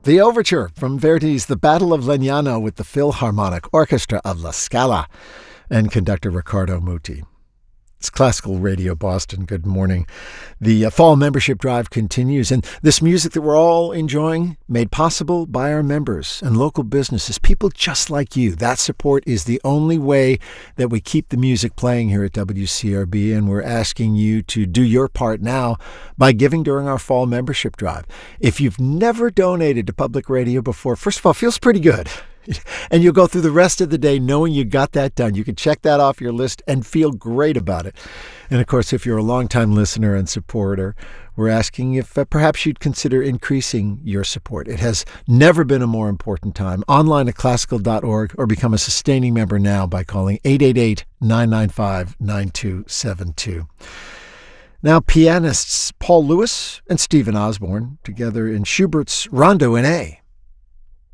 The overture from Verdi's The Battle of Legnano with the Philharmonic Orchestra of La Scala and conductor Riccardo Muti. It's Classical Radio Boston. Good morning. The fall membership drive continues, and this music that we're all enjoying made possible by our members and local businesses, people just like you. That support is the only way that we keep the music playing here at WCRB, and we're asking you to do your part now by giving during our fall membership drive. If you've never donated to public radio before, first of all, it feels pretty good. And you'll go through the rest of the day knowing you got that done. You can check that off your list and feel great about it. And of course, if you're a longtime listener and supporter, we're asking if perhaps you'd consider increasing your support. It has never been a more important time. Online at classical.org or become a sustaining member now by calling 888-995-9272. Now, pianists Paul Lewis and Stephen Osborne, together in Schubert's Rondo in A.